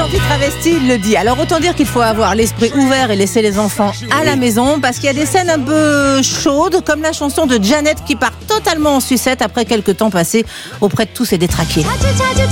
Gentil travesti, il le dit. Alors autant dire qu'il faut avoir l'esprit ouvert et laisser les enfants à la maison, parce qu'il y a des scènes un peu chaudes, comme la chanson de Janet qui part totalement en sucette après quelques temps passés auprès de tous ses détraqués.